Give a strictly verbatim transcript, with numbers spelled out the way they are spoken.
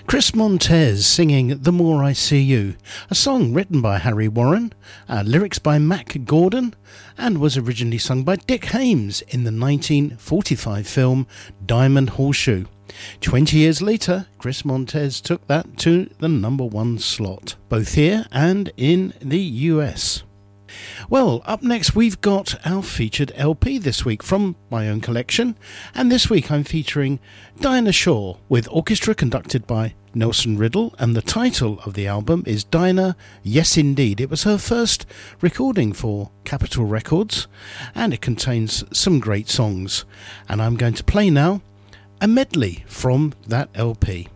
Chris Montez singing The More I See You, a song written by Harry Warren, uh, lyrics by Mac Gordon, and was originally sung by Dick Haymes in the nineteen forty-five film Diamond Horseshoe. Twenty years later, Chris Montez took that to the number one slot, both here and in the U S. Well, up next we've got our featured L P this week from my own collection, and this week I'm featuring Dinah Shore with orchestra conducted by Nelson Riddle, and the title of the album is Dinah, Yes Indeed. It was her first recording for Capitol Records, and it contains some great songs, and I'm going to play now a medley from that L P.